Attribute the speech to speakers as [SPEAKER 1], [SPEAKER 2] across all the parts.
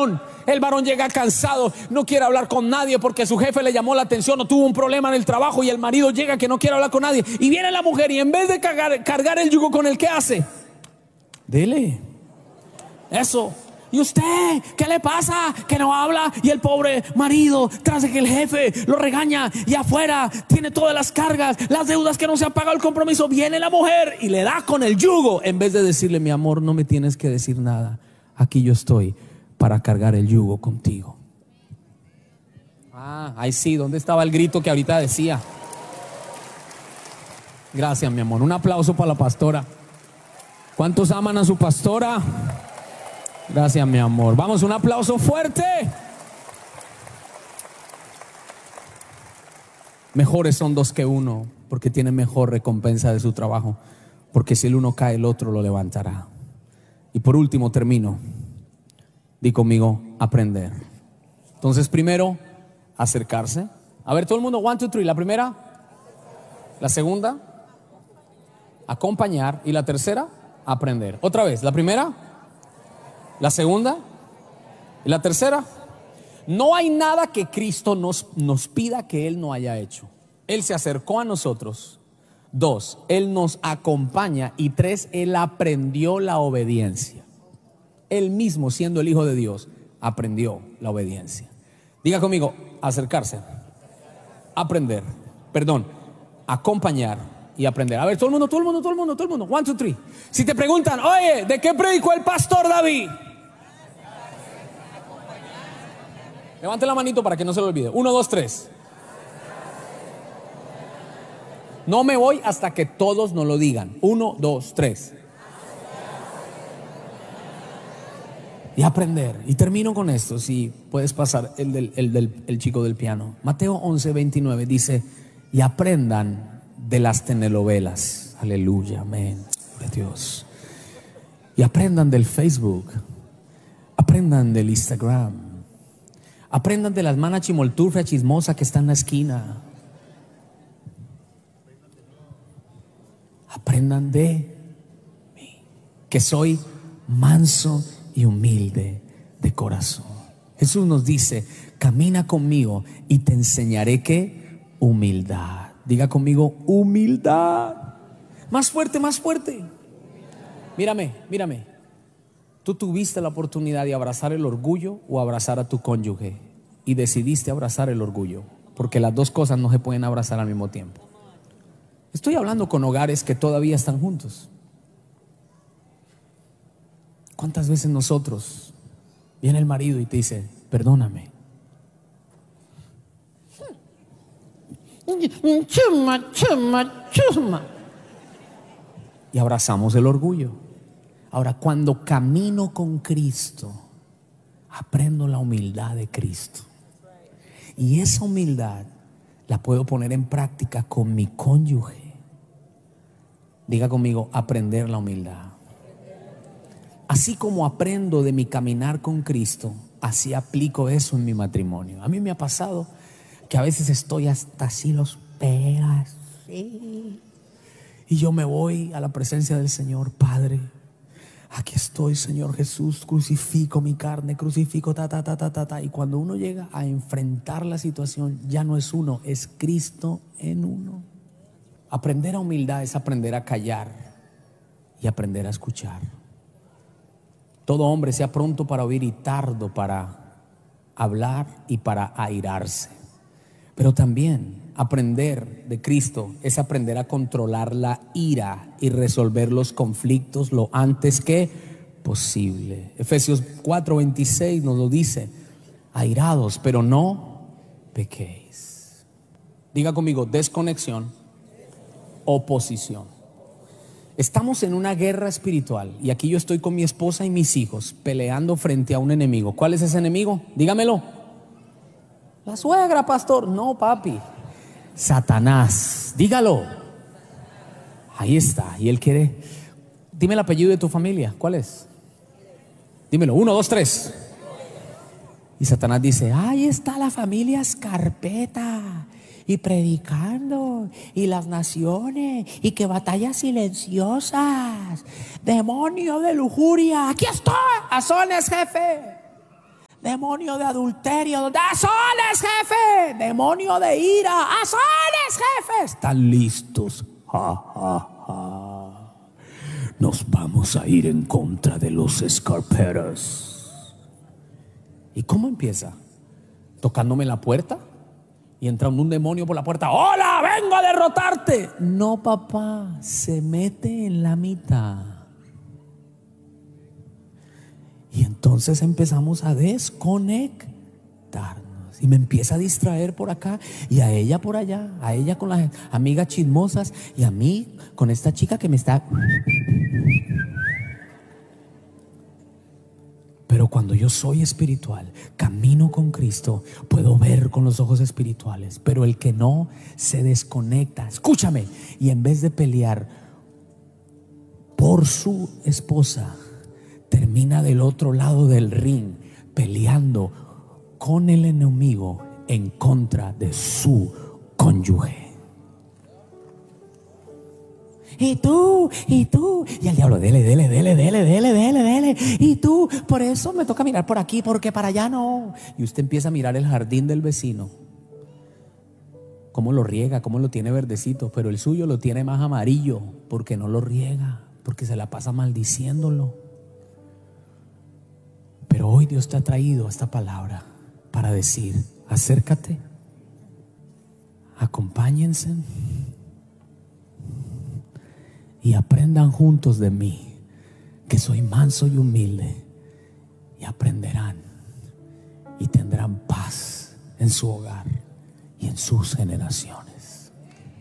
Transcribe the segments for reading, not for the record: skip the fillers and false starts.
[SPEAKER 1] varón. El varón llega cansado, no quiere hablar con nadie porque su jefe le llamó la atención o tuvo un problema en el trabajo, y el marido llega que no quiere hablar con nadie. Y viene la mujer y en vez de cargar el yugo con el que hace, dele eso. ¿Y usted qué le pasa? Que no habla. Y el pobre marido, tras de que el jefe lo regaña y afuera tiene todas las cargas, las deudas que no se han pagado, el compromiso, viene la mujer y le da con el yugo. En vez de decirle: mi amor, no me tienes que decir nada, aquí yo estoy para cargar el yugo contigo. Ahí sí, ¿dónde estaba el grito que ahorita decía? Gracias, mi amor. Un aplauso para la pastora. ¿Cuántos aman a su pastora? Gracias, mi amor. Vamos, un aplauso fuerte. Mejores son dos que uno, porque tienen mejor recompensa de su trabajo. Porque si el uno cae, el otro lo levantará. Y por último termino. Di conmigo: aprender. Entonces, primero, acercarse. A ver, todo el mundo, 1, 2, 3. La primera, la segunda, acompañar. Y la tercera, aprender. Otra vez, la primera, la segunda y la tercera. No hay nada que Cristo nos pida que Él no haya hecho. Él se acercó a nosotros. 2, Él nos acompaña. Y 3, Él aprendió la obediencia. Él mismo, siendo el Hijo de Dios, aprendió la obediencia. Diga conmigo: acercarse, aprender, acompañar y aprender. A ver, todo el mundo, 1, 2, 3. Si te preguntan: oye, ¿de qué predicó el pastor David? Levante la manito para que no se lo olvide. 1, 2, 3. No me voy hasta que todos nos lo digan. 1, 2, 3. Y aprender. Y termino con esto. Si puedes pasar el chico del piano. Mateo 11, 29 dice: y aprendan de las telenovelas. Aleluya, amén, de Dios. Y aprendan del Facebook. Aprendan del Instagram. Aprendan de las manas chimolturfia chismosa que está en la esquina. Aprendan de mí, que soy manso y humilde de corazón. Jesús nos dice: camina conmigo y te enseñaré ¿qué? Humildad. Diga conmigo: humildad. Más fuerte, más fuerte. Mírame. Tú tuviste la oportunidad de abrazar el orgullo o abrazar a tu cónyuge, y decidiste abrazar el orgullo, porque las dos cosas no se pueden abrazar al mismo tiempo. Estoy hablando con hogares que todavía están juntos. ¿Cuántas veces nosotros, viene el marido y te dice: perdóname? Chuma. Y abrazamos el orgullo. Ahora, cuando camino con Cristo, aprendo la humildad de Cristo. Y esa humildad la puedo poner en práctica con mi cónyuge. Diga conmigo: aprender la humildad. Así como aprendo de mi caminar con Cristo, así aplico eso en mi matrimonio. A mí me ha pasado que a veces estoy hasta así los pegas, ¿sí? Y yo me voy a la presencia del Señor. Padre, aquí estoy, Señor Jesús, crucifico mi carne, crucifico Y cuando uno llega a enfrentar la situación, ya no es uno, es Cristo en uno. Aprender a humildad es aprender a callar y aprender a escuchar. Todo hombre sea pronto para oír y tardo para hablar y para airarse. Pero también aprender de Cristo es aprender a controlar la ira y resolver los conflictos lo antes que posible. Efesios 4:26 nos lo dice: airados, pero no pequéis. Diga conmigo: desconexión, oposición. Estamos en una guerra espiritual y aquí yo estoy con mi esposa y mis hijos peleando frente a un enemigo. ¿Cuál es ese enemigo? Dígamelo. La suegra, pastor. No, papi. Satanás. Dígalo. Ahí está. Y él quiere. Dime el apellido de tu familia. ¿Cuál es? Dímelo. 1, 2, 3. Y Satanás dice: ahí está la familia Escarpeta, y predicando, y las naciones, y que batallas silenciosas, demonio de lujuria, aquí estoy, azones, jefe, demonio de adulterio, azones, jefe, demonio de ira, azones, jefe. Están listos. Nos vamos a ir en contra de los escarperas. ¿Y cómo empieza? Tocándome la puerta y entra un demonio por la puerta. ¡Hola, vengo a derrotarte! No, papá, se mete en la mitad. Y entonces empezamos a desconectarnos. Y me empieza a distraer por acá y a ella por allá. A ella con las amigas chismosas y a mí con esta chica que me está... Pero cuando yo soy espiritual, camino con Cristo, puedo ver con los ojos espirituales. Pero el que no se desconecta, escúchame, y en vez de pelear por su esposa, termina del otro lado del ring peleando con el enemigo en contra de su cónyuge. Y tú, y al diablo, dele. Y tú, por eso me toca mirar por aquí, porque para allá no. Y usted empieza a mirar el jardín del vecino, cómo lo riega, cómo lo tiene verdecito, pero el suyo lo tiene más amarillo, porque no lo riega, porque se la pasa maldiciéndolo. Pero hoy Dios te ha traído esta palabra para decir: acércate, acompáñense y aprendan juntos de mí, que soy manso y humilde, y aprenderán y tendrán paz en su hogar y en sus generaciones.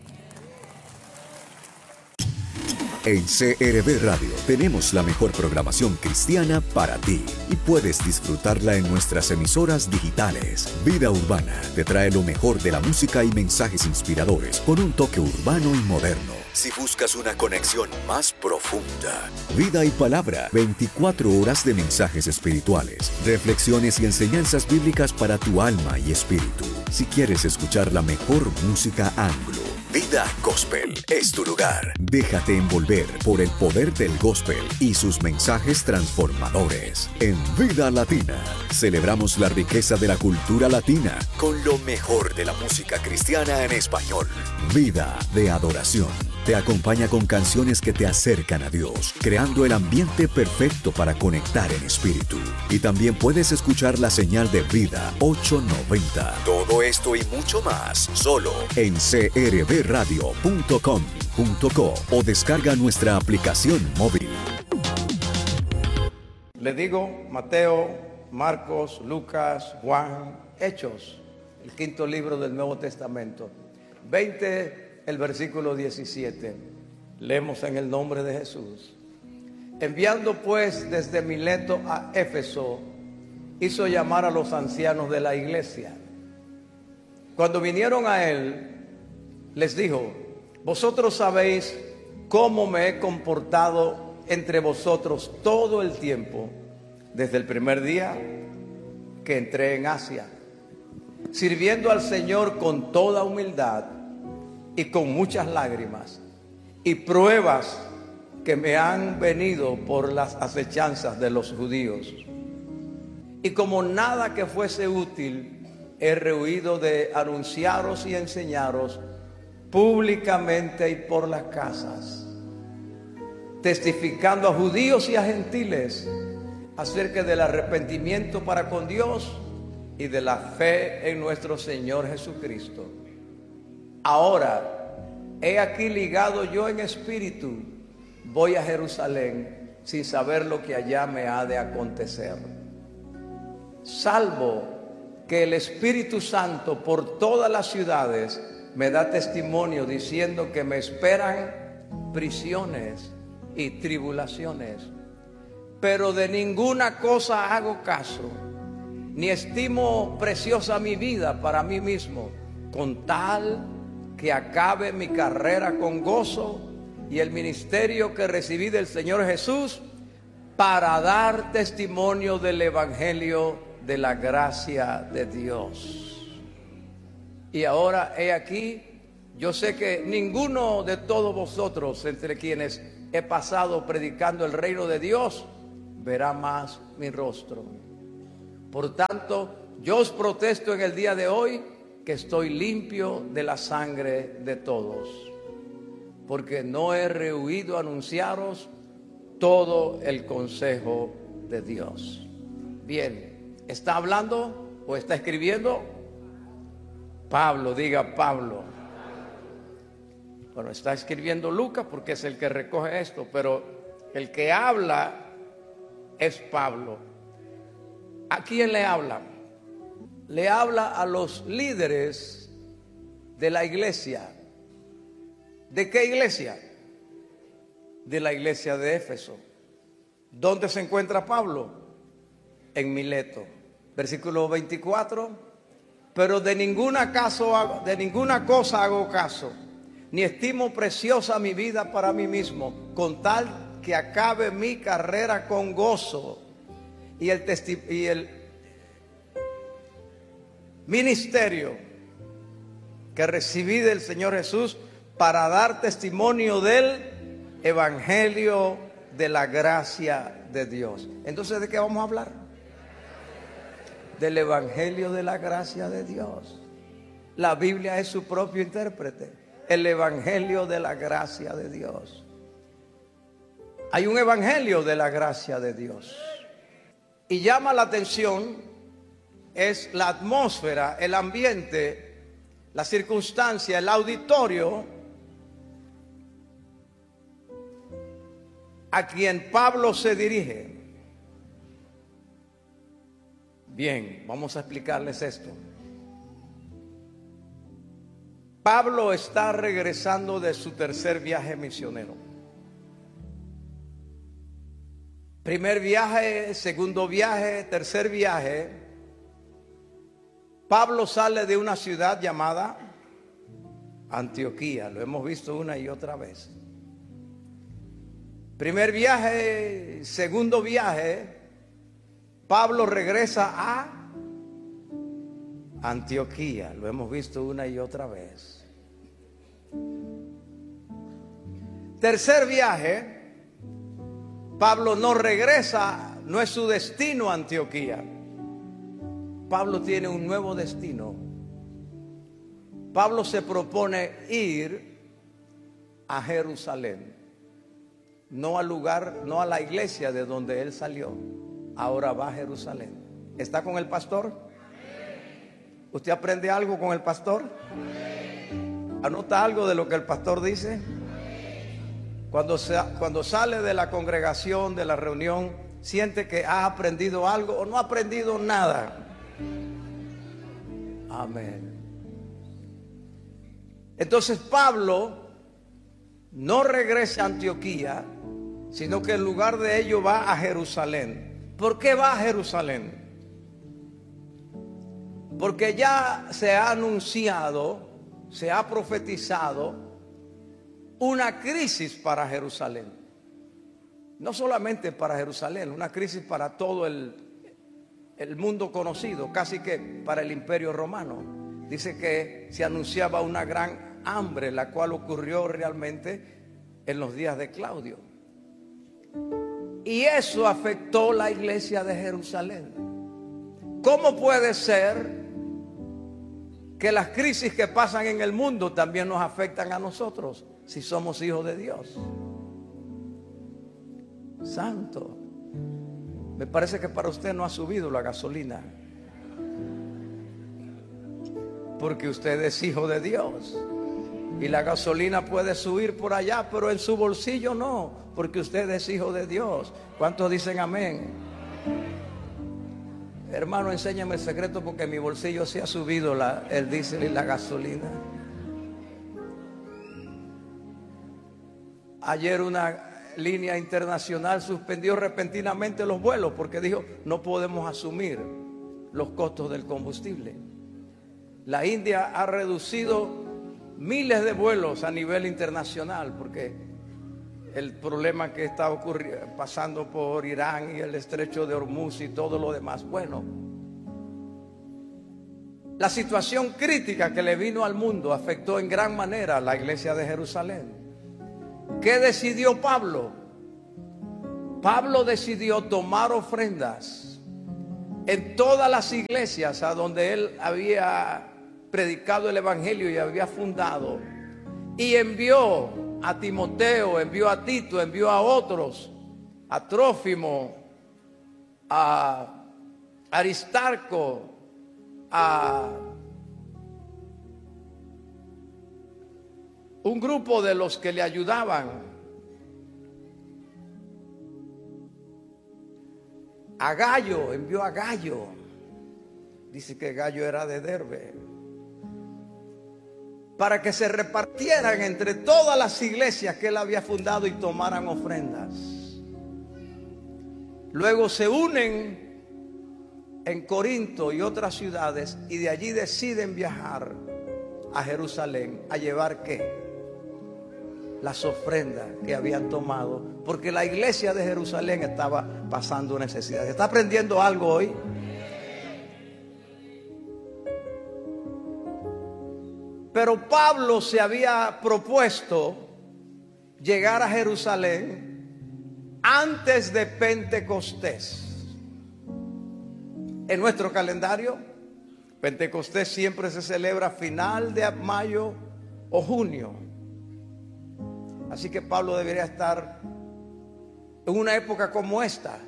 [SPEAKER 2] En CRB Radio tenemos la mejor programación cristiana para ti y puedes disfrutarla en nuestras emisoras digitales. Vida Urbana te trae lo mejor de la música y mensajes inspiradores con un toque urbano y moderno. Si buscas una conexión más profunda, Vida y Palabra, 24 horas de mensajes espirituales, reflexiones y enseñanzas bíblicas para tu alma y espíritu. Si quieres escuchar la mejor música anglo, Vida Gospel es tu lugar. Déjate envolver por el poder del gospel y sus mensajes transformadores. En Vida Latina celebramos la riqueza de la cultura latina con lo mejor de la música cristiana en español. Vida de adoración te acompaña con canciones que te acercan a Dios, creando el ambiente perfecto para conectar en espíritu. Y también puedes escuchar la señal de Vida 890. Todo esto y mucho más solo en crbradio.com.co o descarga nuestra aplicación móvil.
[SPEAKER 3] Le digo Mateo, Marcos, Lucas, Juan, Hechos, el quinto libro del Nuevo Testamento. 20, el versículo 17. Leemos en el nombre de Jesús. Enviando pues desde Mileto a Éfeso, hizo llamar a los ancianos de la iglesia. Cuando vinieron a él, les dijo: vosotros sabéis cómo me he comportado entre vosotros todo el tiempo, desde el primer día que entré en Asia, sirviendo al Señor con toda humildad y con muchas lágrimas y pruebas que me han venido por las acechanzas de los judíos. Y como nada que fuese útil, he rehuido de anunciaros y enseñaros públicamente y por las casas, testificando a judíos y a gentiles acerca del arrepentimiento para con Dios y de la fe en nuestro Señor Jesucristo. Ahora, he aquí ligado yo en espíritu, voy a Jerusalén sin saber lo que allá me ha de acontecer, salvo que el Espíritu Santo por todas las ciudades me da testimonio diciendo que me esperan prisiones y tribulaciones. Pero de ninguna cosa hago caso, ni estimo preciosa mi vida para mí mismo, con tal que acabe mi carrera con gozo y el ministerio que recibí del Señor Jesús, para dar testimonio del evangelio de la gracia de Dios. Y ahora he aquí, yo sé que ninguno de todos vosotros, entre quienes he pasado predicando el reino de Dios, verá más mi rostro. Por tanto, yo os protesto en el día de hoy que estoy limpio de la sangre de todos, porque no he rehuido anunciaros todo el consejo de Dios. Bien, ¿está hablando o está escribiendo? Pablo, diga Pablo. Bueno, está escribiendo Lucas porque es el que recoge esto, pero el que habla es Pablo. ¿A quién le habla? Le habla a los líderes de la iglesia. ¿De qué iglesia? De la iglesia de Éfeso. ¿Dónde se encuentra Pablo? En Mileto. Versículo 24. Pero de ninguna cosa hago caso, ni estimo preciosa mi vida para mí mismo, con tal que acabe mi carrera con gozo y el ministerio que recibí del Señor Jesús para dar testimonio del evangelio de la gracia de Dios. Entonces, ¿de qué vamos a hablar? Del evangelio de la gracia de Dios. La Biblia es su propio intérprete. El evangelio de la gracia de Dios. Hay un evangelio de la gracia de Dios. Y llama la atención es la atmósfera, el ambiente, la circunstancia, el auditorio a quien Pablo se dirige. Bien, vamos a explicarles esto. Pablo está regresando de su tercer viaje misionero. Primer viaje, segundo viaje, tercer viaje. Pablo sale de una ciudad llamada Antioquía. Lo hemos visto una y otra vez. Primer viaje, segundo viaje. Pablo regresa a Antioquía. Lo hemos visto una y otra vez. Tercer viaje. Pablo no regresa, no es su destino Antioquía. Pablo tiene un nuevo destino. Pablo se propone ir a Jerusalén, no al lugar, no a la iglesia de donde él salió. Ahora va a Jerusalén. ¿Está con el pastor? ¿Usted aprende algo con el pastor? ¿Anota algo de lo que el pastor dice? Cuando sale de la congregación, de la reunión, siente que ha aprendido algo o no ha aprendido nada. Amén. Entonces Pablo no regresa a Antioquía, sino que en lugar de ello va a Jerusalén. ¿Por qué va a Jerusalén? Porque ya se ha anunciado, se ha profetizado una crisis para Jerusalén. No solamente para Jerusalén, una crisis para todo el mundo conocido, casi que para el Imperio Romano. Dice que se anunciaba una gran hambre, la cual ocurrió realmente en los días de Claudio. Y eso afectó la iglesia de Jerusalén. ¿Cómo puede ser que las crisis que pasan en el mundo también nos afectan a nosotros si somos hijos de Dios? Santo. Me parece que para usted no ha subido la gasolina, porque usted es hijo de Dios. Y la gasolina puede subir por allá, pero en su bolsillo no, porque usted es hijo de Dios. ¿Cuántos dicen amén? Hermano, enséñame el secreto, porque en mi bolsillo se ha subido el diésel y la gasolina. Ayer una línea internacional suspendió repentinamente los vuelos porque dijo: no podemos asumir los costos del combustible. La India ha reducido miles de vuelos a nivel internacional porque el problema que está pasando por Irán y el estrecho de Hormuz y todo lo demás. Bueno, la situación crítica que le vino al mundo afectó en gran manera a la iglesia de Jerusalén. ¿Qué decidió Pablo? Pablo decidió tomar ofrendas en todas las iglesias a donde él había predicado el evangelio y había fundado, y envió a Timoteo, envió a Tito, envió a otros, a Trófimo, a Aristarco, a un grupo de los que le ayudaban, a Gallo, envió a Gallo. Dice que Gallo era de Derbe, para que se repartieran entre todas las iglesias que él había fundado y tomaran ofrendas. Luego se unen en Corinto y otras ciudades, y de allí deciden viajar a Jerusalén a llevar ¿qué? Las ofrendas que habían tomado, porque la iglesia de Jerusalén estaba pasando necesidad. ¿Está aprendiendo algo hoy? Pero Pablo se había propuesto llegar a Jerusalén antes de Pentecostés. En nuestro calendario, Pentecostés siempre se celebra a final de mayo o junio. Así que Pablo debería estar en una época como esta.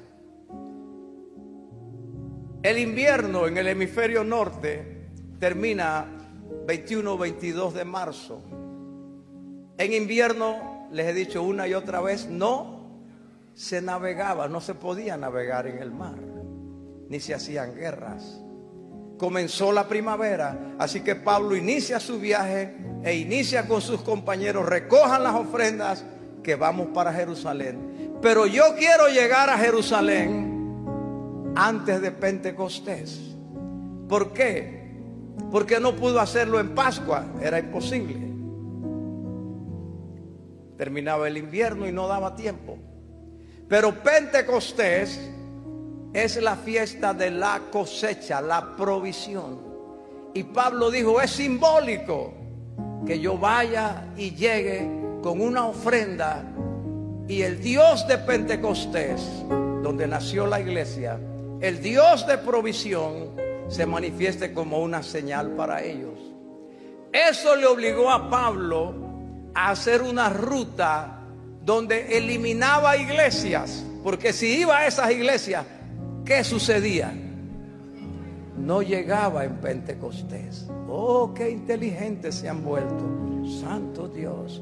[SPEAKER 3] El invierno en el hemisferio norte termina 21 o 22 de marzo. En invierno, les he dicho una y otra vez, no se navegaba, no se podía navegar en el mar, ni se hacían guerras. Comenzó la primavera, así que Pablo inicia su viaje e inicia con sus compañeros: recojan las ofrendas que vamos para Jerusalén. Pero yo quiero llegar a Jerusalén antes de Pentecostés. ¿Por qué? Porque no pudo hacerlo en Pascua, era imposible. Terminaba el invierno y no daba tiempo. Pero Pentecostés es la fiesta de la cosecha, la provisión. Y Pablo dijo: es simbólico que yo vaya y llegue con una ofrenda, y el Dios de Pentecostés, donde nació la iglesia, el Dios de provisión, se manifieste como una señal para ellos. Eso le obligó a Pablo a hacer una ruta donde eliminaba iglesias, porque si iba a esas iglesias, ¿qué sucedía? No llegaba en Pentecostés. Oh, qué inteligentes se han vuelto. Santo Dios.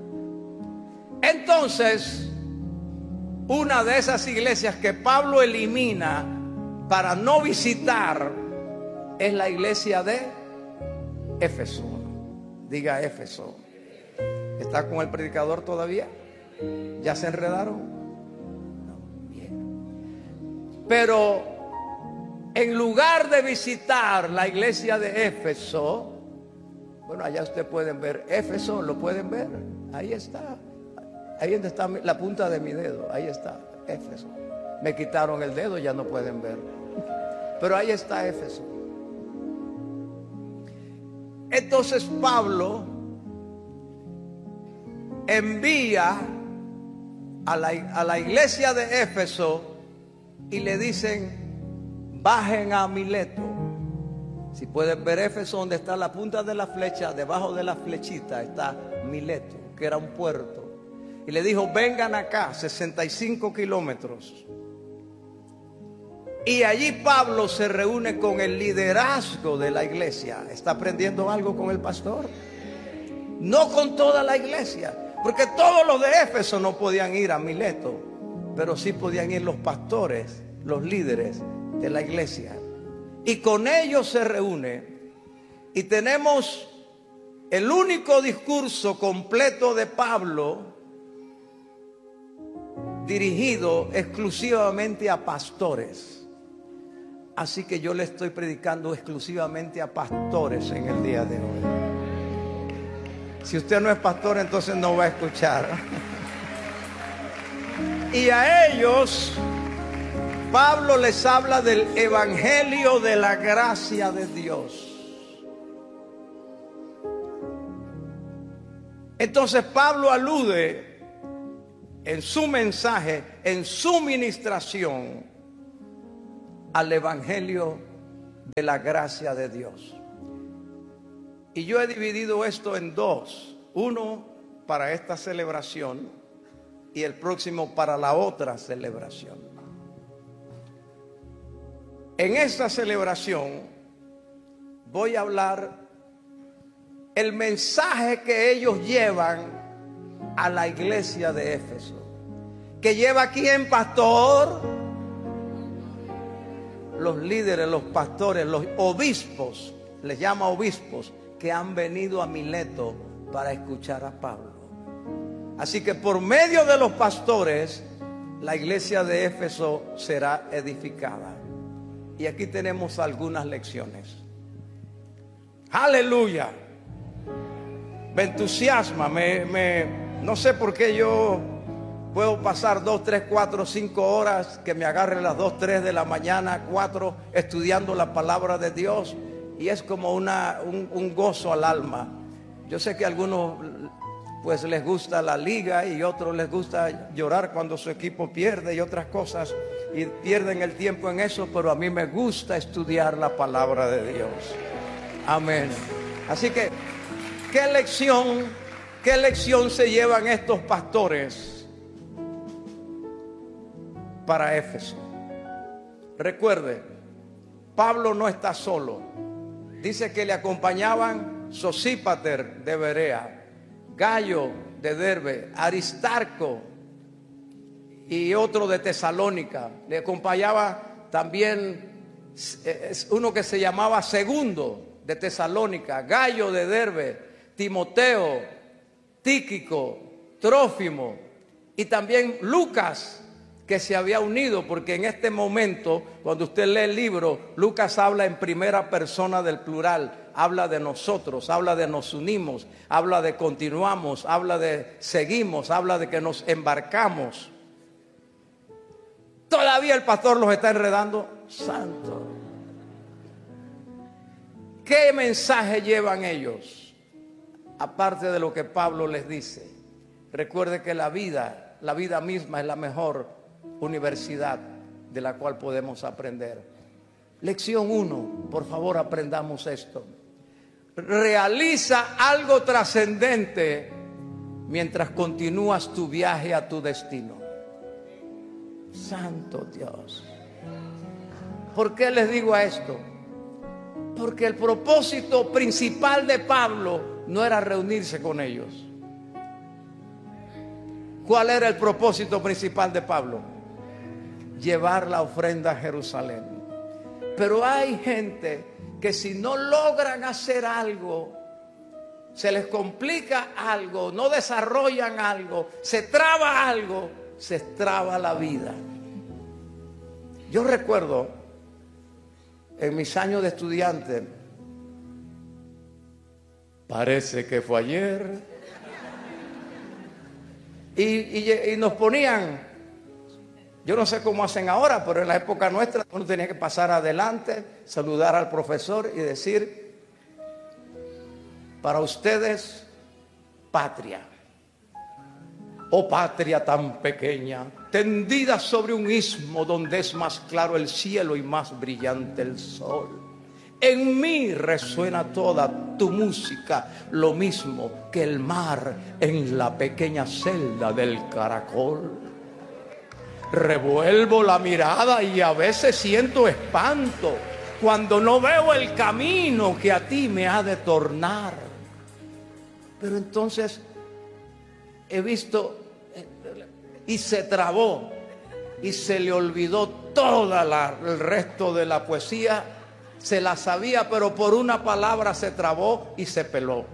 [SPEAKER 3] Entonces, una de esas iglesias que Pablo elimina para no visitar es la iglesia de Éfeso. Diga Éfeso. ¿Está con el predicador todavía? ¿Ya se enredaron? No, bien. Pero en lugar de visitar la iglesia de Éfeso, bueno, allá ustedes pueden ver Éfeso, ¿lo pueden ver? Ahí está. Ahí donde está la punta de mi dedo, ahí está Éfeso. Me quitaron el dedo, ya no pueden ver. Pero ahí está Éfeso. Entonces Pablo envía a la iglesia de Éfeso y le dicen: bajen a Mileto. Si pueden ver Éfeso, donde está la punta de la flecha, debajo de la flechita está Mileto, que era un puerto. Y le dijo: vengan acá, 65 kilómetros. Y allí Pablo se reúne con el liderazgo de la iglesia. ¿Está aprendiendo algo con el pastor? No con toda la iglesia, porque todos los de Éfeso no podían ir a Mileto, pero sí podían ir los pastores, los líderes de la iglesia. Y con ellos se reúne, y tenemos el único discurso completo de Pablo dirigido exclusivamente a pastores. Así que yo le estoy predicando exclusivamente a pastores en el día de hoy. Si usted no es pastor, entonces no va a escuchar. Y a ellos Pablo les habla del evangelio de la gracia de Dios. Entonces Pablo alude en su mensaje, en su ministración, al Evangelio de la gracia de Dios. Y yo he dividido esto en dos. Uno para esta celebración y el próximo para la otra celebración. En esta celebración voy a hablar el mensaje que ellos llevan a la iglesia de Éfeso. ¿Que lleva quién, pastor? Los líderes, los pastores, los obispos, les llama obispos, que han venido a Mileto para escuchar a Pablo. Así que por medio de los pastores, la iglesia de Éfeso será edificada. Y aquí tenemos algunas lecciones. Aleluya. Me entusiasma, no sé por qué yo puedo pasar 2, 3, 4, 5 horas, que me agarre las 2, 3 de la mañana, 4, estudiando la palabra de Dios. Y es como un gozo al alma. Yo sé que a algunos pues les gusta la liga y otros les gusta llorar cuando su equipo pierde y otras cosas, y pierden el tiempo en eso, pero a mí me gusta estudiar la palabra de Dios. Amén. Así que, ¿qué lección se llevan estos pastores para Éfeso? Recuerde, Pablo no está solo. Dice que le acompañaban Sosípater de Berea, Gallo de Derbe, Aristarco y otro de Tesalónica. Le acompañaba también uno que se llamaba Segundo de Tesalónica, Gallo de Derbe, Timoteo, Tíquico, Trófimo y también Lucas, que se había unido, porque en este momento, cuando usted lee el libro, Lucas habla en primera persona del plural. Habla de nosotros, habla de nos unimos, habla de continuamos, habla de seguimos, habla de que nos embarcamos. Todavía el pastor los está enredando. Santo. ¿Qué mensaje llevan ellos? Aparte de lo que Pablo les dice. Recuerde que la vida misma es la mejor universidad de la cual podemos aprender. Lección 1, por favor, aprendamos esto. Realiza algo trascendente mientras continúas tu viaje a tu destino. Santo Dios. ¿Por qué les digo esto? Porque el propósito principal de Pablo no era reunirse con ellos. ¿Cuál era el propósito principal de Pablo? Llevar la ofrenda a Jerusalén. Pero hay gente que si no logran hacer algo, se les complica algo, no desarrollan algo, se traba algo, se traba la vida. Yo recuerdo en mis años de estudiante, parece que fue ayer, y nos ponían, yo no sé cómo hacen ahora, pero en la época nuestra uno tenía que pasar adelante, saludar al profesor y decir: para ustedes, patria. Oh patria tan pequeña, tendida sobre un istmo donde es más claro el cielo y más brillante el sol. En mí resuena toda tu música, lo mismo que el mar en la pequeña celda del caracol. Revuelvo la mirada y a veces siento espanto cuando no veo el camino que a ti me ha de tornar. Pero entonces he visto y se trabó y se le olvidó el resto de la poesía. Se la sabía, pero por una palabra se trabó y se peló.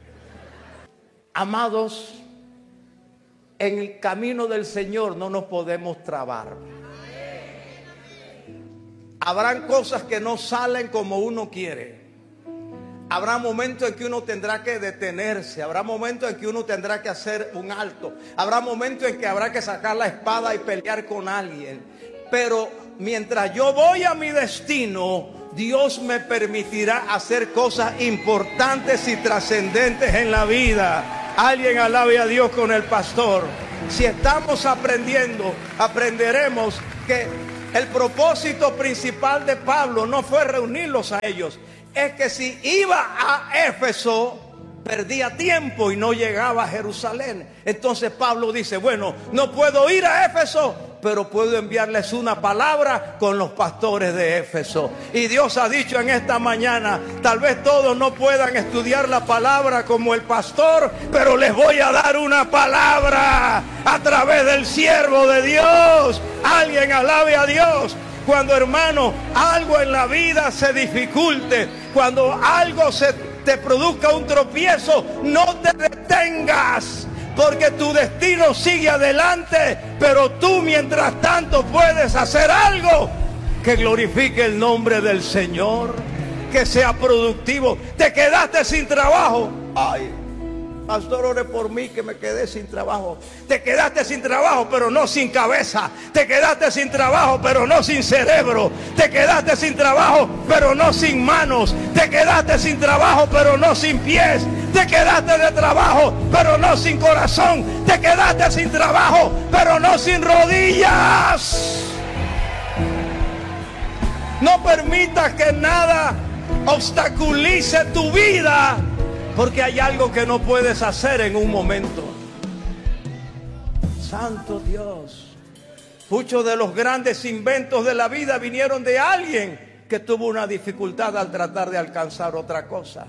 [SPEAKER 3] Amados, en el camino del Señor no nos podemos trabar. Habrán cosas que no salen como uno quiere. Habrá momentos en que uno tendrá que detenerse. Habrá momentos en que uno tendrá que hacer un alto. Habrá momentos en que habrá que sacar la espada y pelear con alguien. Pero mientras yo voy a mi destino, Dios me permitirá hacer cosas importantes y trascendentes en la vida. Alguien alabe a Dios con el pastor. Si estamos aprendiendo, aprenderemos que El propósito principal de Pablo no fue reunirlos a ellos. Es que si iba a Éfeso, perdía tiempo y no llegaba a Jerusalén. Entonces Pablo dice, bueno, no puedo ir a Éfeso, pero puedo enviarles una palabra con los pastores de Éfeso. Y Dios ha dicho en esta mañana, tal vez todos no puedan estudiar la palabra como el pastor, pero les voy a dar una palabra a través del siervo de Dios. Alguien alabe a Dios. Cuando, hermano, algo en la vida se dificulte, cuando algo te produzca un tropiezo, no te detengas, porque tu destino sigue adelante. Pero tú, mientras tanto, puedes hacer algo que glorifique el nombre del Señor, que sea productivo. Te quedaste sin trabajo. Ay, pastor, ore por mí que me quedé sin trabajo. Te quedaste sin trabajo, pero no sin cabeza. Te quedaste sin trabajo, pero no sin cerebro. Te quedaste sin trabajo, pero no sin manos. Te quedaste sin trabajo, pero no sin pies. Te quedaste de trabajo, pero no sin corazón. Te quedaste sin trabajo, pero no sin rodillas. No permitas que nada obstaculice tu vida, porque hay algo que no puedes hacer en un momento. Santo Dios. Muchos de los grandes inventos de la vida vinieron de alguien que tuvo una dificultad al tratar de alcanzar otra cosa.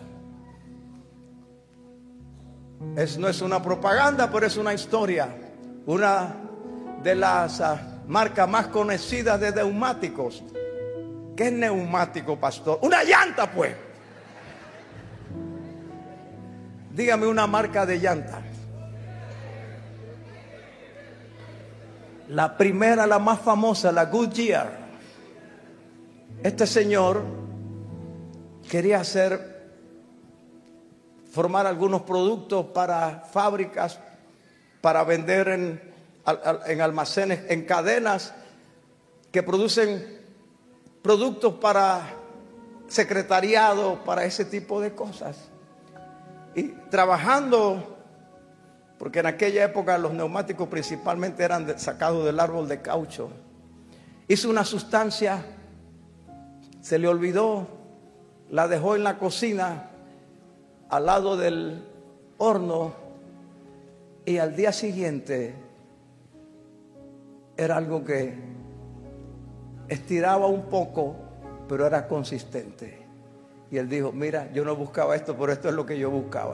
[SPEAKER 3] No es una propaganda, pero es una historia. Una de las marcas más conocidas de neumáticos. ¿Qué es neumático, pastor? Una llanta, pues. Dígame una marca de llanta. La primera, la más famosa, la Goodyear. Este señor quería formar algunos productos para fábricas, para vender en almacenes, en cadenas que producen productos para secretariado, para ese tipo de cosas. Y trabajando, porque en aquella época los neumáticos principalmente eran sacados del árbol de caucho, hizo una sustancia, se le olvidó, la dejó en la cocina al lado del horno, y al día siguiente era algo que estiraba un poco, pero era consistente. Y él dijo, mira, yo no buscaba esto, pero esto es lo que yo buscaba.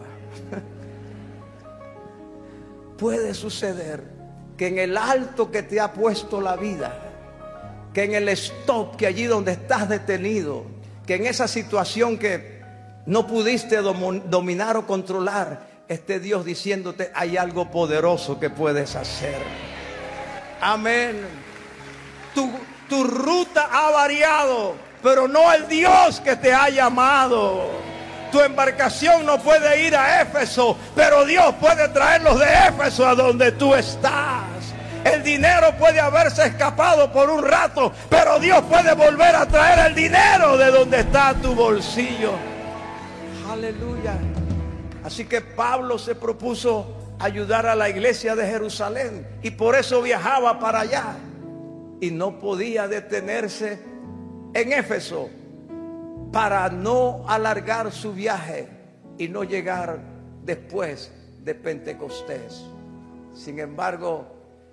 [SPEAKER 3] Puede suceder que en el alto que te ha puesto la vida, que en el stop, que allí donde estás detenido, que en esa situación que no pudiste dominar o controlar, esté Dios diciéndote, hay algo poderoso que puedes hacer. Amén. Tu ruta ha variado, pero no el Dios que te ha llamado. Tu embarcación no puede ir a Éfeso, pero Dios puede traerlos de Éfeso a donde tú estás. El dinero puede haberse escapado por un rato, pero Dios puede volver a traer el dinero de donde está tu bolsillo. Aleluya. Así que Pablo se propuso ayudar a la iglesia de Jerusalén, y por eso viajaba para allá, y no podía detenerse en Éfeso para no alargar su viaje y no llegar después de Pentecostés. Sin embargo,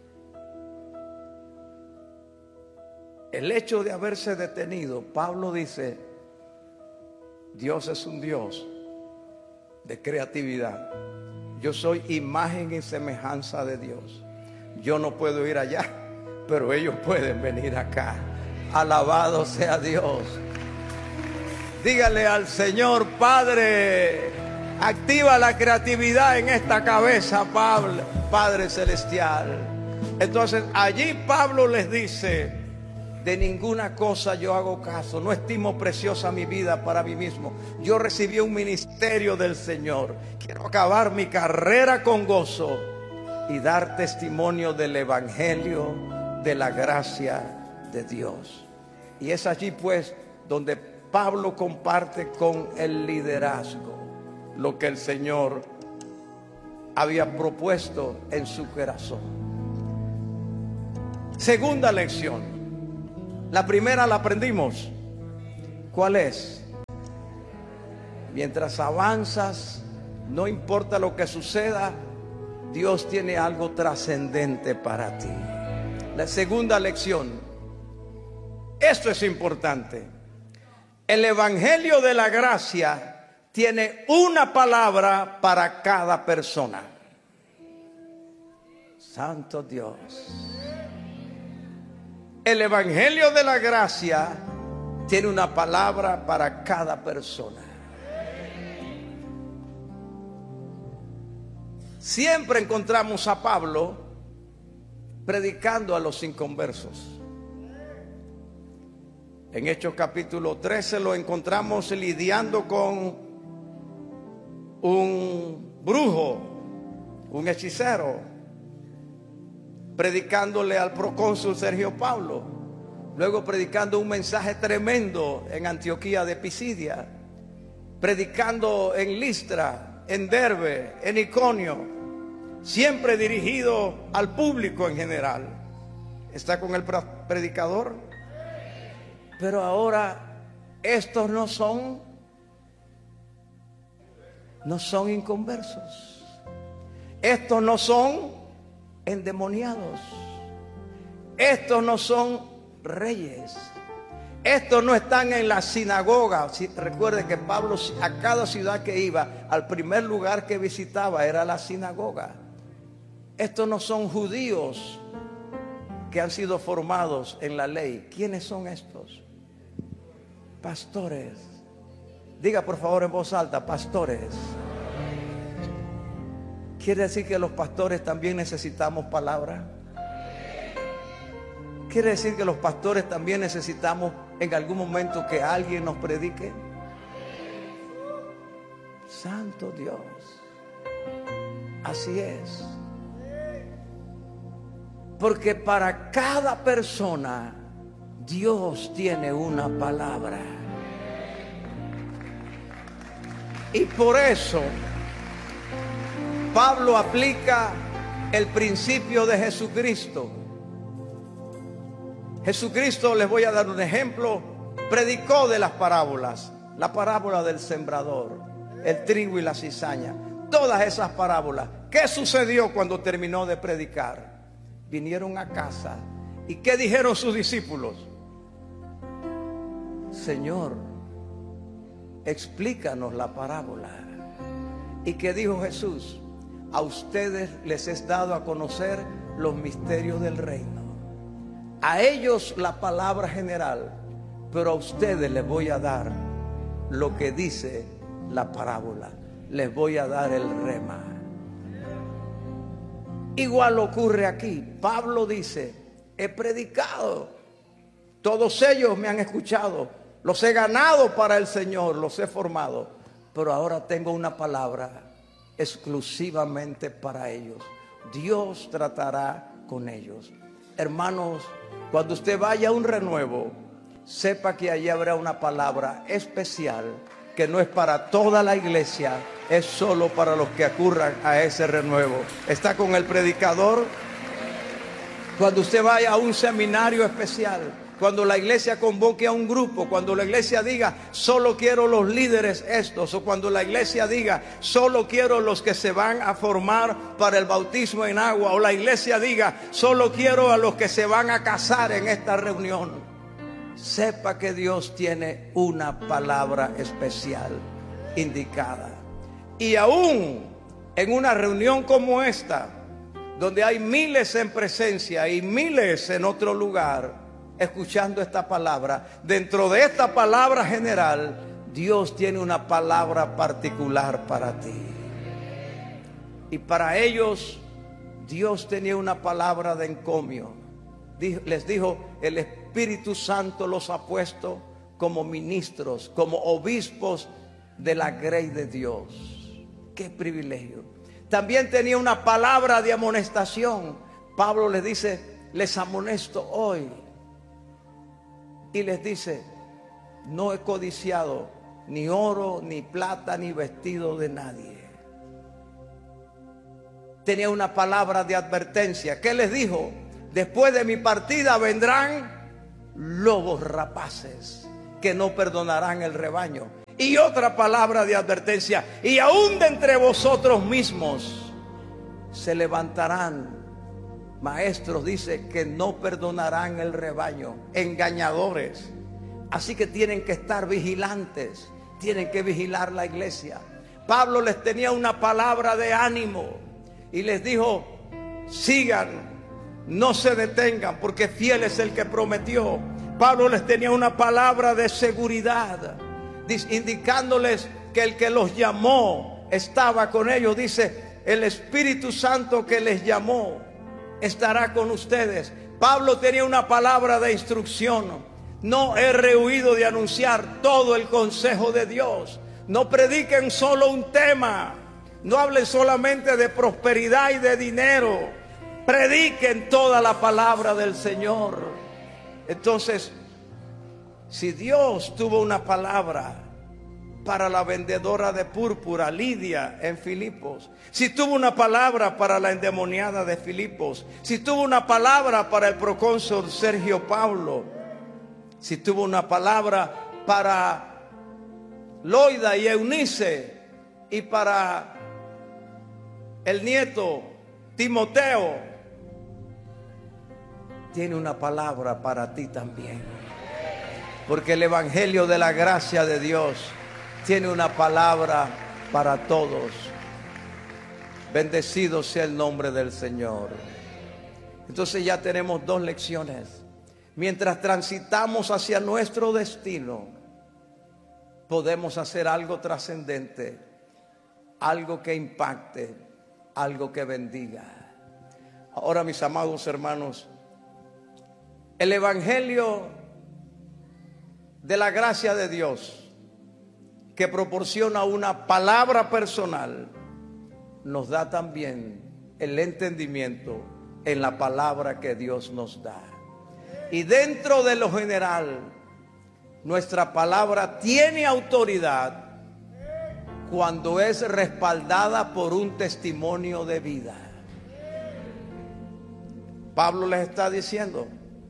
[SPEAKER 3] el hecho de haberse detenido, Pablo dice, Dios es un Dios de creatividad. Yo soy imagen y semejanza de Dios. Yo no puedo ir allá, pero ellos pueden venir acá. Alabado sea Dios. Dígale al Señor, Padre, activa la creatividad en esta cabeza, Pablo, Padre Celestial. Entonces allí Pablo les dice, de ninguna cosa yo hago caso, no estimo preciosa mi vida para mí mismo. Yo recibí un ministerio del Señor. Quiero acabar mi carrera con gozo y dar testimonio del evangelio, de la gracia de Dios. Y es allí pues donde Pablo comparte con el liderazgo lo que el Señor había propuesto en su corazón. Segunda lección. La primera la aprendimos. ¿Cuál es? Mientras avanzas, no importa lo que suceda, Dios tiene algo trascendente para ti. La segunda lección, esto es importante. El Evangelio de la Gracia tiene una palabra para cada persona. Santo Dios. El Evangelio de la Gracia tiene una palabra para cada persona. Siempre encontramos a Pablo predicando a los inconversos. En Hechos capítulo 13 lo encontramos lidiando con un brujo, un hechicero, predicándole al procónsul Sergio Paulo. Luego predicando un mensaje tremendo en Antioquía de Pisidia, predicando en Listra, en Derbe, en Iconio, siempre dirigido al público en general. ¿Está con el predicador? Pero ahora estos no son inconversos. Estos no son endemoniados. Estos no son reyes. Estos no están en la sinagoga. Recuerde que Pablo a cada ciudad que iba, al primer lugar que visitaba era la sinagoga. Estos no son judíos que han sido formados en la ley. ¿Quiénes son estos? Pastores. Diga por favor en voz alta, pastores. ¿Quiere decir que los pastores también necesitamos palabra? ¿Quiere decir que los pastores también necesitamos en algún momento que alguien nos predique? Santo Dios. Así es. Porque para cada persona Dios tiene una palabra. Y por eso Pablo aplica el principio de Jesucristo. Jesucristo, les voy a dar un ejemplo, predicó de las parábolas. La parábola del sembrador, el trigo y la cizaña, todas esas parábolas. ¿Qué sucedió cuando terminó de predicar? Vinieron a casa. ¿Y qué dijeron sus discípulos? Señor, explícanos la parábola. ¿Y qué dijo Jesús? A ustedes les es dado a conocer los misterios del reino. A ellos la palabra general, pero a ustedes les voy a dar lo que dice la parábola. Les voy a dar el rema. Igual ocurre aquí. Pablo dice, he predicado, todos ellos me han escuchado, los he ganado para el Señor, los he formado, pero ahora tengo una palabra exclusivamente para ellos. Dios tratará con ellos. Hermanos, cuando usted vaya a un renuevo, sepa que allí habrá una palabra especial que no es para toda la iglesia, es solo para los que acurran a ese renuevo. ¿Está con el predicador? Cuando usted vaya a un seminario especial, cuando la iglesia convoque a un grupo, cuando la iglesia diga, solo quiero los líderes estos, o cuando la iglesia diga, solo quiero los que se van a formar para el bautismo en agua, o la iglesia diga, solo quiero a los que se van a casar en esta reunión, sepa que Dios tiene una palabra especial indicada. Y aún en una reunión como esta, donde hay miles en presencia y miles en otro lugar, escuchando esta palabra, dentro de esta palabra general, Dios tiene una palabra particular para ti. Y para ellos, Dios tenía una palabra de encomio. Les dijo, el Espíritu Santo los ha puesto como ministros, como obispos de la grey de Dios. ¡Qué privilegio! También tenía una palabra de amonestación. Pablo les dice, les amonesto hoy. Y les dice, no he codiciado ni oro, ni plata, ni vestido de nadie. Tenía una palabra de advertencia. ¿Qué les dijo? Después de mi partida vendrán lobos rapaces que no perdonarán el rebaño. Y otra palabra de advertencia: y aún de entre vosotros mismos se levantarán maestros, dice, que no perdonarán el rebaño, engañadores. Así que tienen que estar vigilantes, tienen que vigilar la iglesia. Pablo les tenía una palabra de ánimo y les dijo: sigan, no se detengan, porque fiel es el que prometió. Pablo les tenía una palabra de seguridad, indicándoles que el que los llamó estaba con ellos. Dice: el Espíritu Santo que les llamó estará con ustedes. Pablo tenía una palabra de instrucción: no he rehuido de anunciar todo el consejo de Dios. No prediquen solo un tema, no hablen solamente de prosperidad y de dinero, prediquen toda la palabra del Señor. Entonces, si Dios tuvo una palabra para la vendedora de púrpura Lidia en Filipos, si tuvo una palabra para la endemoniada de Filipos, si tuvo una palabra para el procónsul Sergio Paulo, si tuvo una palabra para Loida y Eunice y para el nieto Timoteo, tiene una palabra para ti también. Porque el evangelio de la gracia de Dios tiene una palabra para todos. Bendecido sea el nombre del Señor. Entonces ya tenemos dos lecciones. Mientras transitamos hacia nuestro destino, podemos hacer algo trascendente, algo que impacte, algo que bendiga. Ahora, mis amados hermanos, el evangelio de la gracia de Dios, que proporciona una palabra personal, nos da también el entendimiento en la palabra que Dios nos da. Y dentro de lo general, nuestra palabra tiene autoridad cuando es respaldada por un testimonio de vida. Pablo les está diciendo: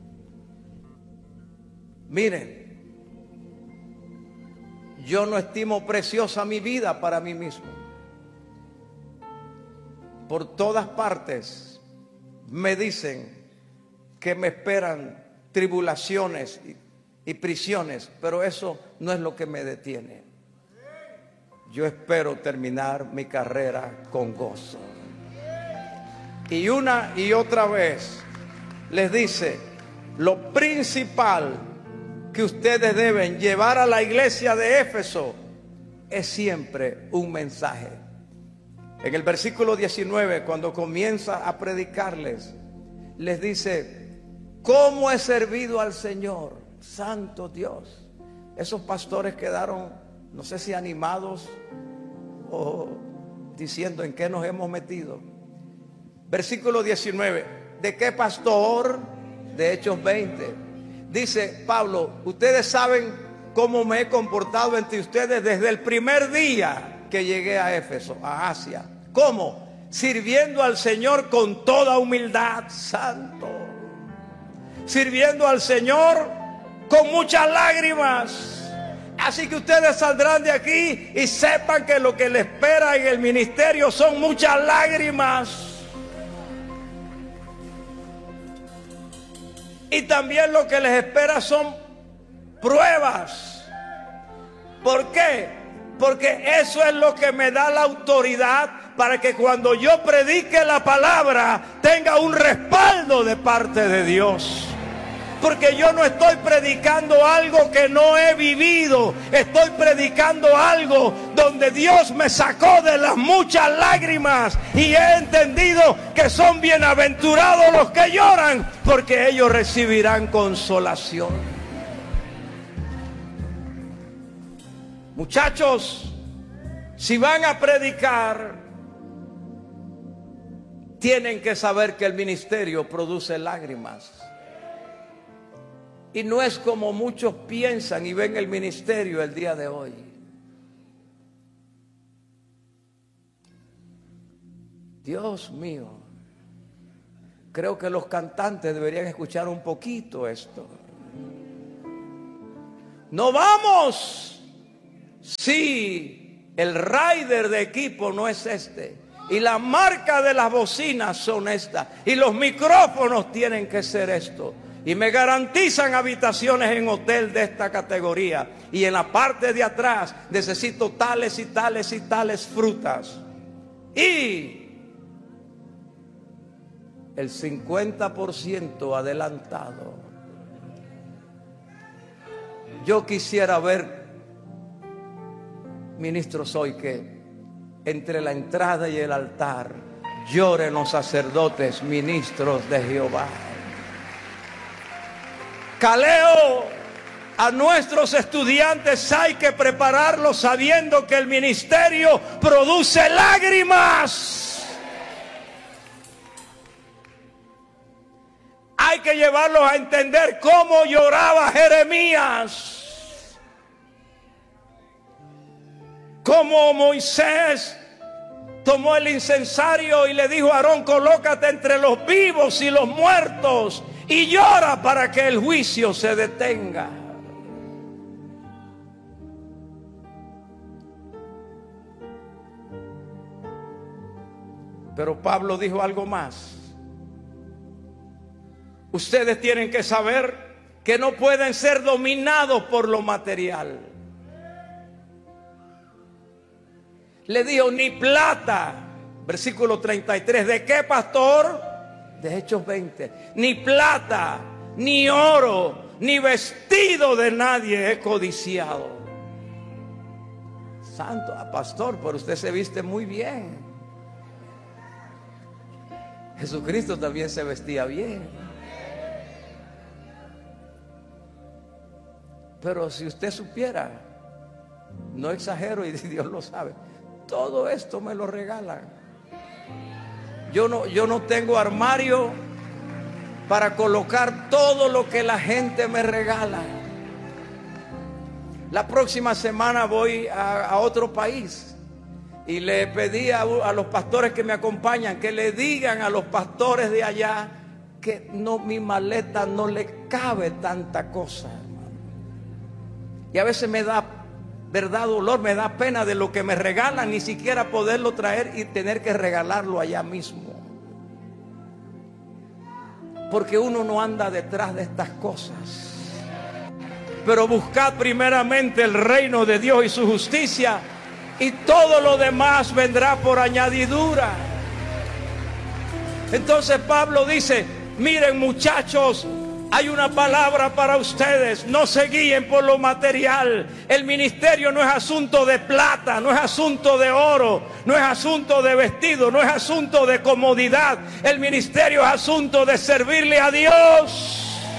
[SPEAKER 3] miren, yo no estimo preciosa mi vida para mí mismo. Por todas partes me dicen que me esperan tribulaciones y prisiones, pero eso no es lo que me detiene. Yo espero terminar mi carrera con gozo. Y una y otra vez les dice: lo principal que ustedes deben llevar a la iglesia de Éfeso es siempre un mensaje. En el versículo 19, cuando comienza a predicarles, les dice: ¿cómo he servido al Señor? Santo Dios. Esos pastores quedaron, no sé si animados o diciendo: ¿en qué nos hemos metido? Versículo 19. ¿De qué pastor? De Hechos 20. Dice Pablo: ustedes saben cómo me he comportado entre ustedes desde el primer día que llegué a Éfeso, a Asia. ¿Cómo? Sirviendo al Señor con toda humildad. Santo. Sirviendo al Señor con muchas lágrimas. Así que ustedes saldrán de aquí y sepan que lo que les espera en el ministerio son muchas lágrimas. Y también lo que les espera son pruebas. ¿Por qué? Porque eso es lo que me da la autoridad para que cuando yo predique la palabra tenga un respaldo de parte de Dios. Porque yo no estoy predicando algo que no he vivido. Estoy predicando algo donde Dios me sacó de las muchas lágrimas. Y he entendido que son bienaventurados los que lloran, porque ellos recibirán consolación. Muchachos, si van a predicar, tienen que saber que el ministerio produce lágrimas. Y no es como muchos piensan y ven el ministerio el día de hoy. Dios mío, creo que los cantantes deberían escuchar un poquito esto. No vamos si el rider de equipo no es este, y la marca de las bocinas son estas, y los micrófonos tienen que ser esto, y me garantizan habitaciones en hotel de esta categoría, y en la parte de atrás necesito tales y tales y tales frutas, y el 50% adelantado. Yo quisiera ver, ministros, hoy que entre la entrada y el altar lloren los sacerdotes, ministros de Jehová. Caleo, a nuestros estudiantes hay que prepararlos sabiendo que el ministerio produce lágrimas. Hay que llevarlos a entender cómo lloraba Jeremías. Cómo Moisés tomó el incensario y le dijo a Aarón: colócate entre los vivos y los muertos y llora para que el juicio se detenga. Pero Pablo dijo algo más. Ustedes tienen que saber que no pueden ser dominados por lo material. Le dijo: ni plata, versículo 33, ¿de qué, pastor? De Hechos 20. Ni plata, ni oro, ni vestido de nadie he codiciado. Santo, pastor, pero usted se viste muy bien. Jesucristo también se vestía bien. Pero si usted supiera, no exagero y Dios lo sabe, todo esto me lo regalan. Yo no tengo armario para colocar todo lo que la gente me regala. La próxima semana voy a otro país y le pedí a los pastores que me acompañan que le digan a los pastores de allá que no, mi maleta no le cabe tanta cosa. Y a veces me da, verdad, dolor, me da pena de lo que me regalan, ni siquiera poderlo traer y tener que regalarlo allá mismo. Porque uno no anda detrás de estas cosas. Pero buscad primeramente el reino de Dios y su justicia, y todo lo demás vendrá por añadidura. Entonces Pablo dice: miren, muchachos, hay una palabra para ustedes. No se guíen por lo material. El ministerio no es asunto de plata, no es asunto de oro, no es asunto de vestido, no es asunto de comodidad. El ministerio es asunto de servirle a Dios.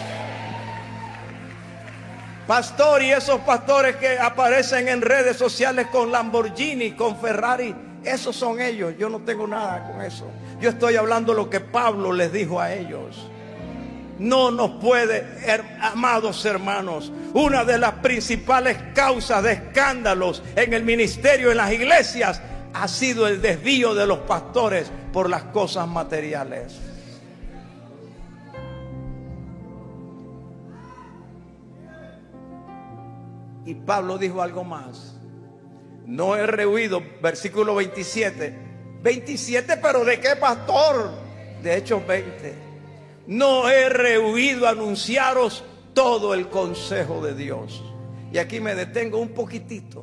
[SPEAKER 3] Pastor, y esos pastores que aparecen en redes sociales con Lamborghini, con Ferrari, esos son ellos. Yo no tengo nada con eso. Yo estoy hablando lo que Pablo les dijo a ellos. No nos puede, amados hermanos, una de las principales causas de escándalos en el ministerio, en las iglesias, ha sido el desvío de los pastores por las cosas materiales. Y Pablo dijo algo más. No he rehuido, versículo 27. 27, pero ¿de qué, pastor? De Hechos 20. No he rehuido anunciaros todo el consejo de Dios. Y aquí me detengo un poquitito,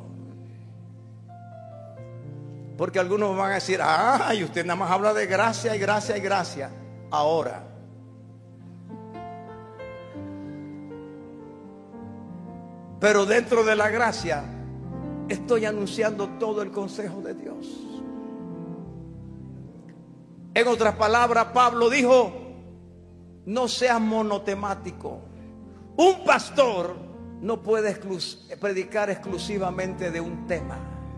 [SPEAKER 3] porque algunos van a decir: ay, usted nada más habla de gracia y gracia y gracia. Ahora, pero dentro de la gracia estoy anunciando todo el consejo de Dios. En otras palabras, Pablo dijo: no seas monotemático. Un pastor no puede predicar exclusivamente de un tema.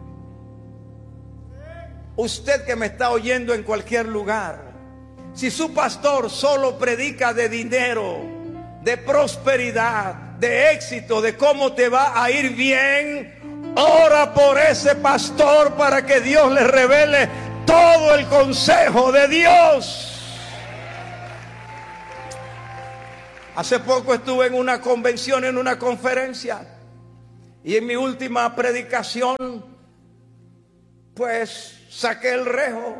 [SPEAKER 3] Usted que me está oyendo en cualquier lugar, si su pastor solo predica de dinero, de prosperidad, de éxito, de cómo te va a ir bien, ora por ese pastor para que Dios le revele todo el consejo de Dios. Hace poco estuve en una convención, en una conferencia, y en mi última predicación, pues saqué el rejo.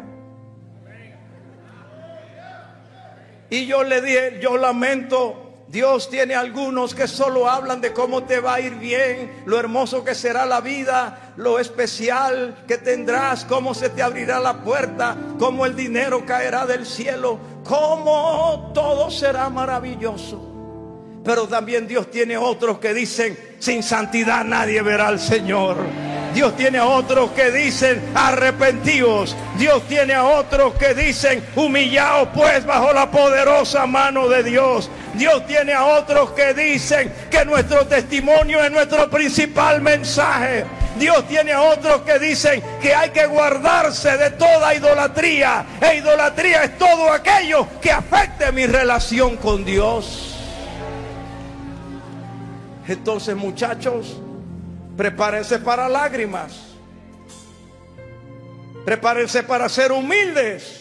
[SPEAKER 3] Y yo le dije, yo lamento, Dios tiene algunos que solo hablan de cómo te va a ir bien, lo hermoso que será la vida, lo especial que tendrás, cómo se te abrirá la puerta, cómo el dinero caerá del cielo, cómo todo será maravilloso. Pero también Dios tiene otros que dicen, sin santidad nadie verá al Señor. Dios tiene a otros que dicen, arrepentíos. Dios tiene a otros que dicen, humillaos pues bajo la poderosa mano de Dios. Dios tiene a otros que dicen que nuestro testimonio es nuestro principal mensaje. Dios tiene a otros que dicen que hay que guardarse de toda idolatría. E idolatría es todo aquello que afecte mi relación con Dios. Entonces, muchachos, prepárense para lágrimas. Prepárense para ser humildes.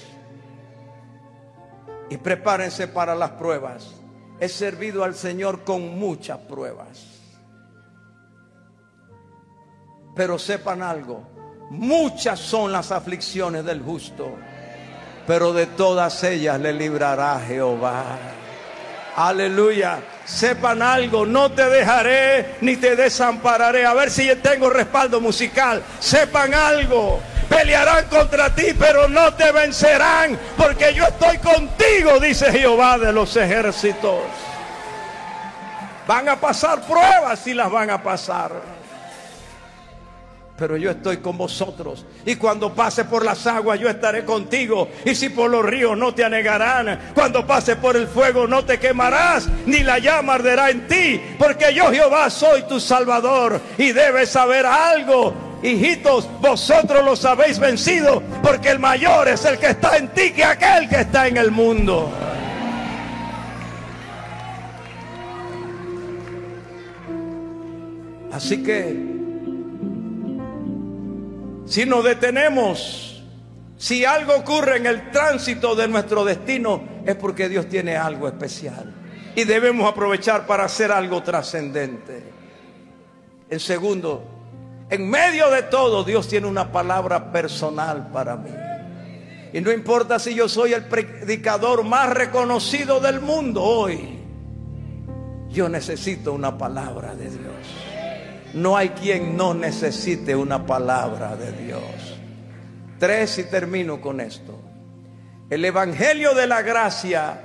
[SPEAKER 3] Y prepárense para las pruebas. He servido al Señor con muchas pruebas. Pero sepan algo, muchas son las aflicciones del justo, pero de todas ellas le librará Jehová. Aleluya. Sepan algo, no te dejaré ni te desampararé. A ver si yo tengo respaldo musical. Sepan algo, pelearán contra ti, pero no te vencerán, porque yo estoy contigo, dice Jehová de los ejércitos. Van a pasar pruebas y las van a pasar, pero yo estoy con vosotros. Y cuando pase por las aguas, yo estaré contigo. Y si por los ríos, no te anegarán. Cuando pase por el fuego, no te quemarás, ni la llama arderá en ti. Porque yo, Jehová, soy tu Salvador. Y debes saber algo, hijitos, vosotros los habéis vencido, porque el mayor es el que está en ti que aquel que está en el mundo. Así que si nos detenemos, si algo ocurre en el tránsito de nuestro destino, es porque Dios tiene algo especial y debemos aprovechar para hacer algo trascendente. En segundo, en medio de todo, Dios tiene una palabra personal para mí. Y no importa si yo soy el predicador más reconocido del mundo hoy, yo necesito una palabra de Dios. No hay quien no necesite una palabra de Dios. 3, y termino con esto. El evangelio de la gracia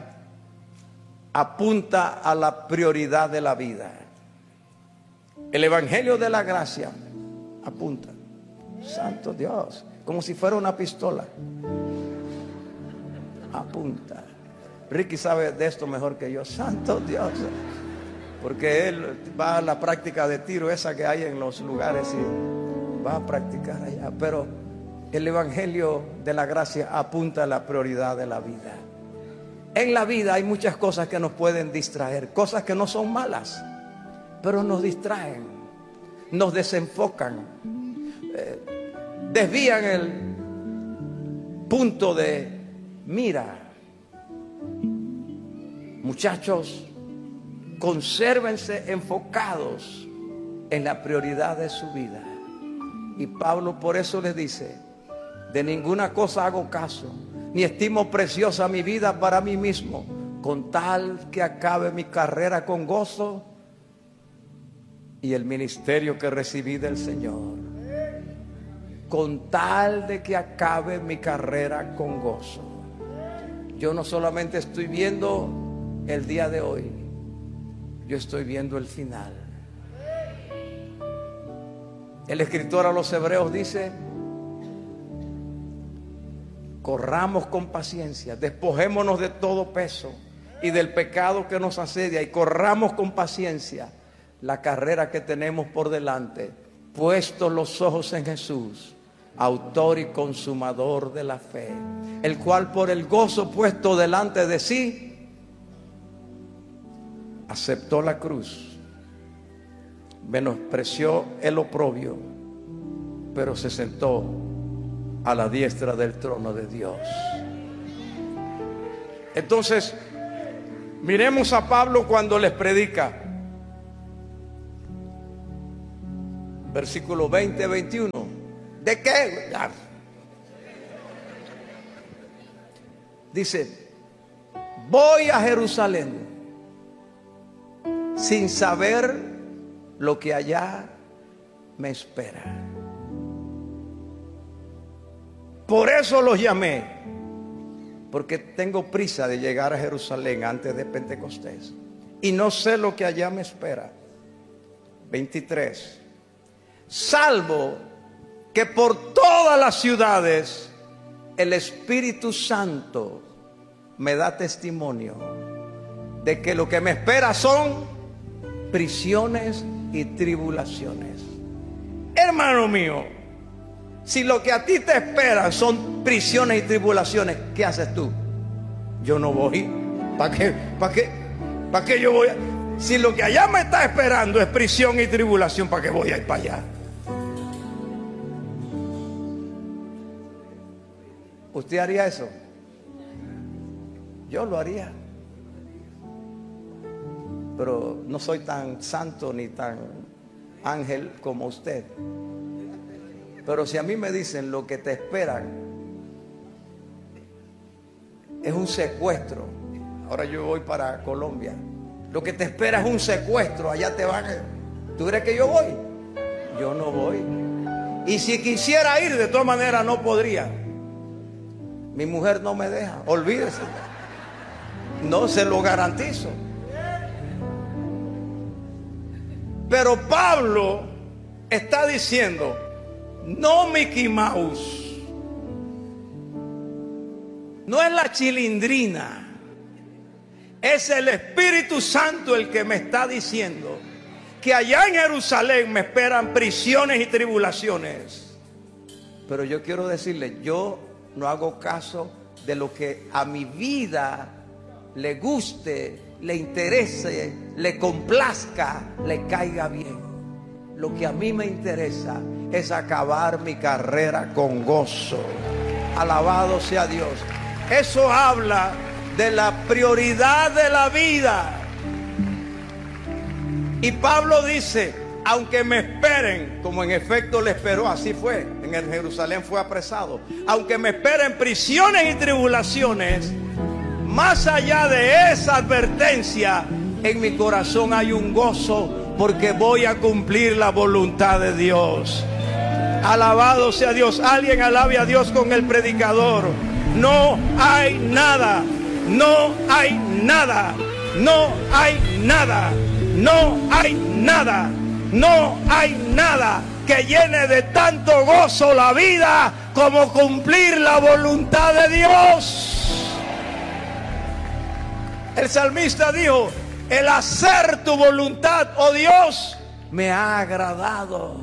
[SPEAKER 3] apunta a la prioridad de la vida. El evangelio de la gracia apunta. Santo Dios, como si fuera una pistola. Apunta. Ricky sabe de esto mejor que yo. Santo Dios. Porque él va a la práctica de tiro esa que hay en los lugares y va a practicar allá. Pero el evangelio de la gracia apunta a la prioridad de la vida. En la vida hay muchas cosas que nos pueden distraer, cosas que no son malas, pero nos distraen, nos desenfocan, desvían el punto de mira. Muchachos, consérvense enfocados en la prioridad de su vida. Y Pablo por eso les dice: de ninguna cosa hago caso, ni estimo preciosa mi vida para mí mismo, con tal que acabe mi carrera con gozo y el ministerio que recibí del Señor. Con tal de que acabe mi carrera con gozo. Yo no solamente estoy viendo el día de hoy, yo estoy viendo el final. El escritor a los Hebreos dice: corramos con paciencia, despojémonos de todo peso y del pecado que nos asedia, y corramos con paciencia la carrera que tenemos por delante, puestos los ojos en Jesús, autor y consumador de la fe, el cual por el gozo puesto delante de sí aceptó la cruz, menospreció el oprobio, pero se sentó a la diestra del trono de Dios. Entonces, Miremos a Pablo cuando les predica. Versículo 20-21. ¿De qué? Dice: voy a Jerusalén sin saber lo que allá me espera. Por eso los llamé, porque tengo prisa de llegar a Jerusalén antes de Pentecostés y no sé lo que allá me espera. 23. Salvo que por todas las ciudades el Espíritu Santo me da testimonio de que lo que me espera son prisiones y tribulaciones. Hermano mío, si lo que a ti te espera son prisiones y tribulaciones, ¿qué haces tú? Yo no voy. ¿Para qué yo voy? Si lo que allá me está esperando es prisión y tribulación, ¿para qué voy a ir para allá? ¿Usted haría eso? Yo lo haría. Pero no soy tan santo ni tan ángel como usted. Pero si a mí me dicen lo que te esperan es un secuestro. Ahora yo voy para Colombia. Lo que te espera es un secuestro. Allá te van. ¿Tú crees que yo voy? Yo no voy. Y si quisiera ir, de todas maneras no podría. Mi mujer no me deja. Olvídese. No se lo garantizo. Pero Pablo está diciendo: no Mickey Mouse, no es la chilindrina, es el Espíritu Santo el que me está diciendo que allá en Jerusalén me esperan prisiones y tribulaciones. Pero yo quiero decirle, yo no hago caso de lo que a mi vida le guste, le interese, le complazca, le caiga bien. Lo que a mí me interesa es acabar mi carrera con gozo. Alabado sea Dios. Eso habla de la prioridad de la vida. Y Pablo dice: aunque me esperen, como en efecto le esperó, así fue, en el Jerusalén fue apresado, aunque me esperen prisiones y tribulaciones, más allá de esa advertencia, en mi corazón hay un gozo, porque voy a cumplir la voluntad de Dios. Alabado sea Dios. Alguien alabe a Dios con el predicador. No hay nada, no hay nada, no hay nada, no hay nada, no hay nada que llene de tanto gozo la vida como cumplir la voluntad de Dios. El salmista dijo: el hacer tu voluntad, oh Dios, me ha agradado.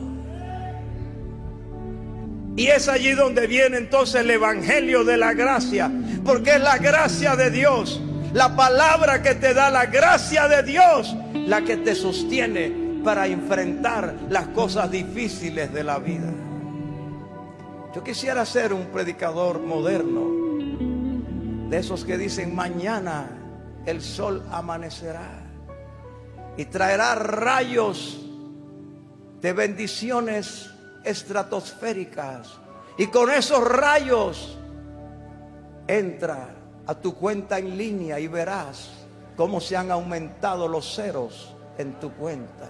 [SPEAKER 3] Y es allí donde viene entonces el evangelio de la gracia, porque es la gracia de Dios, la palabra que te da la gracia de Dios, la que te sostiene para enfrentar las cosas difíciles de la vida. Yo quisiera ser un predicador moderno, de esos que dicen: mañana el sol amanecerá y traerá rayos de bendiciones estratosféricas, y con esos rayos entra a tu cuenta en línea y verás cómo se han aumentado los ceros en tu cuenta.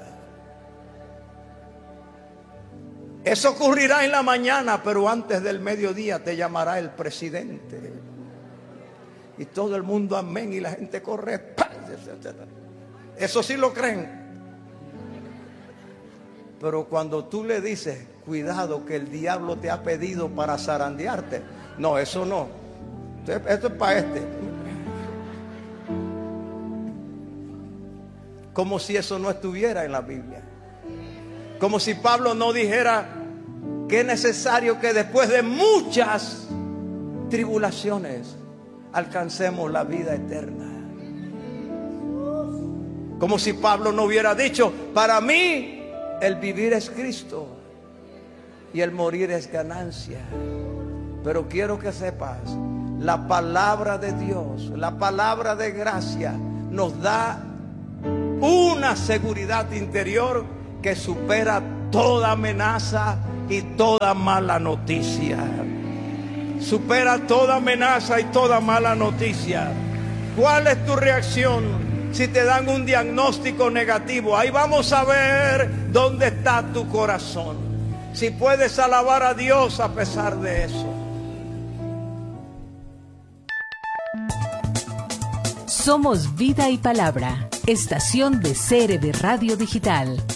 [SPEAKER 3] Eso ocurrirá en la mañana, pero antes del mediodía te llamará el presidente y todo el mundo amén, y la gente corre. Eso sí lo creen. Pero cuando tú le dices: cuidado que el diablo te ha pedido para zarandearte, no, eso no, esto es para este. Como si eso no estuviera en la Biblia. Como si Pablo no dijera que es necesario que después de muchas tribulaciones alcancemos la vida eterna. Como si Pablo no hubiera dicho: para mí el vivir es Cristo y el morir es ganancia. Pero quiero que sepas, la palabra de Dios, la palabra de gracia, nos da una seguridad interior que supera toda amenaza y toda mala noticia. Supera toda amenaza y toda mala noticia. ¿Cuál es tu reacción si te dan un diagnóstico negativo? Ahí vamos a ver dónde está tu corazón. Si puedes alabar a Dios a pesar de eso.
[SPEAKER 4] Somos Vida y Palabra, estación de CRB Radio Digital.